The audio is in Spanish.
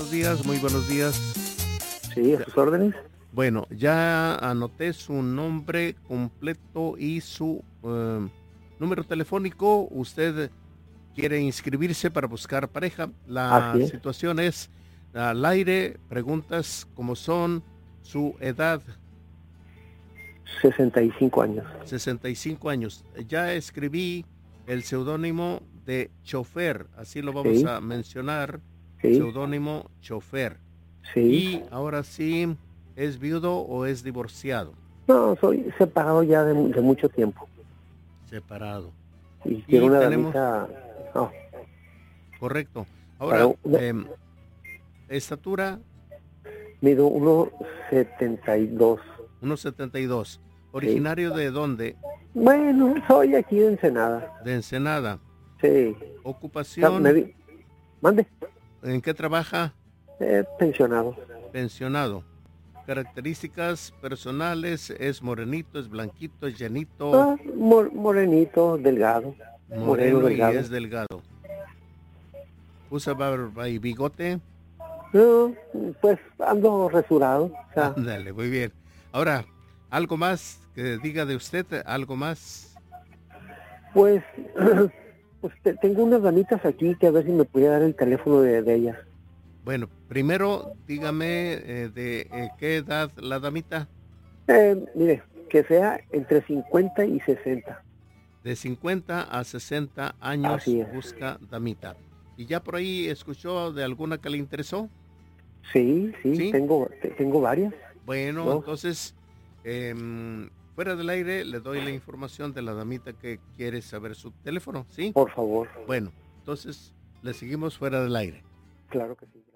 buenos días, muy buenos días. Sí, a sus órdenes. Bueno, ya anoté su nombre completo y su número telefónico. Usted quiere inscribirse para buscar pareja. La Así es, situación es al aire, preguntas como son, su edad, 65 años. 65 años. Ya escribí el seudónimo de chofer, así lo vamos Sí, a mencionar, sí, seudónimo chofer. sí. Y ahora sí, ¿es viudo o es divorciado? No, soy separado ya de mucho tiempo. Separado. Y quiero Y una tenemos, damita, no, correcto. para Ahora, estatura, mido 1,72. 1,72. Sí. Originario de dónde? Bueno, soy aquí de Ensenada. De Ensenada. Sí. Ocupación, Mande. ¿en qué trabaja? Pensionado. Pensionado. Características personales, es morenito, es blanquito, es llenito, Ah, morenito, delgado. Moreno, moreno y delgado. es delgado. Usa barba y bigote. No, pues ando resurado. O sea, Ándale, muy bien. Ahora, ¿algo más que diga de usted? ¿Algo más? pues, pues tengo unas damitas aquí que a ver si me pudiera dar el teléfono de ellas. Bueno, primero dígame de qué edad la damita. Mire, que sea entre 50 y 60. De 50 a 60 años Así es. busca damita. ¿Y ya por ahí escuchó de alguna que le interesó? Sí, sí, ¿Sí? tengo varias. Bueno, Dos, entonces, fuera del aire le doy la información de la damita que quiere saber su teléfono, ¿sí? por favor. Bueno, entonces le seguimos fuera del aire. Claro que sí.